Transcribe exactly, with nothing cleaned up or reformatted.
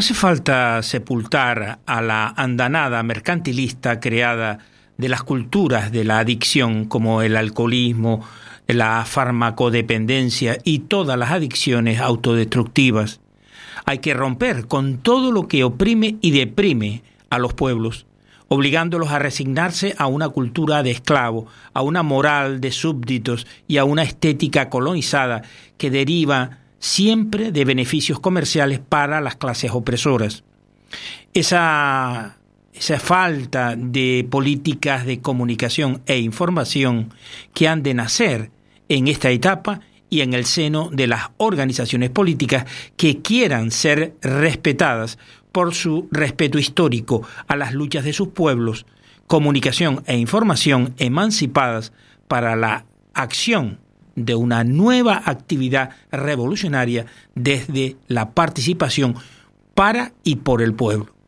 Hace falta sepultar a la andanada mercantilista creada de las culturas de la adicción, como el alcoholismo, la farmacodependencia y todas las adicciones autodestructivas. Hay que romper con todo lo que oprime y deprime a los pueblos, obligándolos a resignarse a una cultura de esclavo, a una moral de súbditos y a una estética colonizada que deriva siempre de beneficios comerciales para las clases opresoras. Esa, esa falta de políticas de comunicación e información que han de nacer en esta etapa y en el seno de las organizaciones políticas que quieran ser respetadas por su respeto histórico a las luchas de sus pueblos, comunicación e información emancipadas para la acción de una nueva actividad revolucionaria desde la participación para y por el pueblo.